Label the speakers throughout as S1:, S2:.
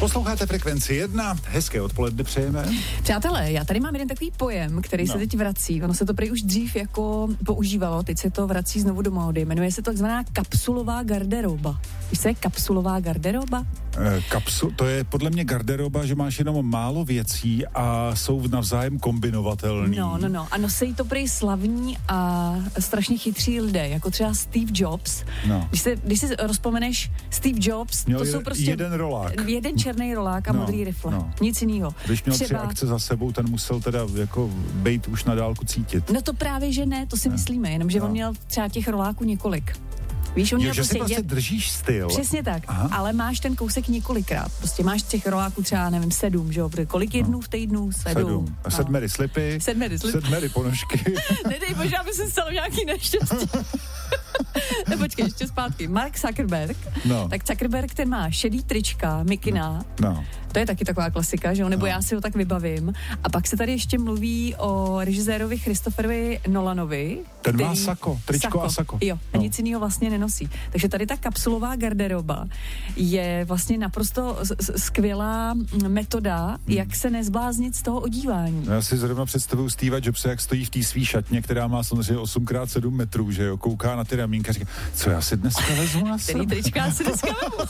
S1: Posloucháte Frekvenci 1, hezké odpoledne přejeme.
S2: Přátelé, já tady mám jeden takový pojem, který se teď vrací. Ono se to prý už dřív jako používalo, teď se to vrací znovu do módy. Jmenuje se to takzvaná kapsulová garderoba. Víš, co je kapsulová garderoba?
S1: To je podle mě garderoba, že máš jenom málo věcí a jsou navzájem kombinovatelný.
S2: No. A nosí to prý slavní a strašně chytří lidé, jako třeba Steve Jobs.
S1: No.
S2: Když si rozpomeneš Steve Jobs,
S1: měl
S2: to jsou prostě
S1: jeden rolák.
S2: Jeden černý rolák a modrý rifle.
S1: No.
S2: Nic jiného.
S1: Když měl 3 akce za sebou, ten musel teda jako bejt už na dálku cítit.
S2: No to právě, že ne, to si myslíme, jenomže on měl třeba těch roláků několik. Víš, on měl
S1: že si prostě držíš styl.
S2: Přesně tak, ale máš ten kousek několikrát. Prostě máš těch roláků třeba, nevím, 7, že jo? Kolik jednů v týdnu? 7.
S1: A 7 slipy. 7 ponožky.
S2: Nedej bože, aby se stalo nějaký neštěstí. Ne, počkej, ještě zpátky. Mark Zuckerberg.
S1: No.
S2: Tak Zuckerberg, ten má šedý trička, mikina.
S1: No.
S2: To je taky taková klasika, že jo? Nebo já si ho tak vybavím. A pak se tady ještě mluví o režisérovi Christopherovi Nolanovi.
S1: Ten má sako, tričko a sako.
S2: Jo, a nic jiného vlastně nenosí. Takže tady ta kapsulová garderoba je vlastně naprosto skvělá metoda, jak se nezbláznit z toho odívání.
S1: Já si zrovna představuju Steva Jobse, jak stojí v té svý šatně, která má samozřejmě 8x7 metrů, že jo, kouká na ty ramínka a říká, co já si dneska vezmu na sebe?
S2: Který trička si dneska vezmu?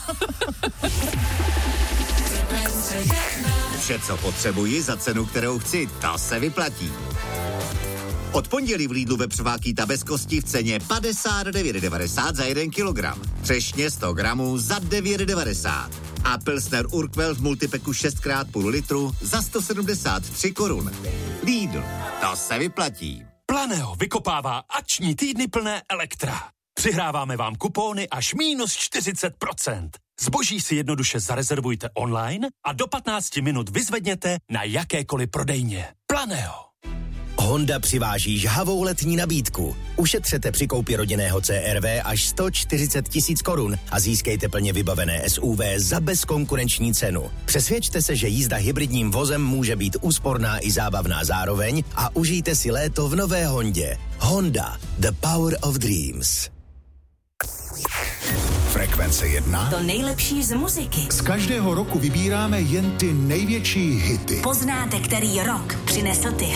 S3: Vše, co potřebuji za cenu, kterou chci, ta se vyplatí. Od pondělí v Lidlu vepřovákýta bez kosti v ceně 59,90 za 1 kilogram. Třešně 100 gramů za 9,90. A Pilsner Urquell v multipeku 6x0,5 litru za 173 korun. Lidl, to se vyplatí.
S4: Planeo vykopává akční týdny plné Elektra. Přihráváme vám kupóny až -40%. Zboží si jednoduše zarezervujte online a do 15 minut vyzvedněte na jakékoliv prodejně. Planeo.
S5: Honda přiváží žhavou letní nabídku. Ušetřete při koupi rodinného CR-V až 140 000 korun a získejte plně vybavené SUV za bezkonkurenční cenu. Přesvědčte se, že jízda hybridním vozem může být úsporná i zábavná zároveň a užijte si léto v nové Hondě. Honda, the power of dreams.
S6: Frekvence 1.
S7: To nejlepší z muziky.
S6: Z každého roku vybíráme jen ty největší hity.
S7: Poznáte, který rok přinesl ty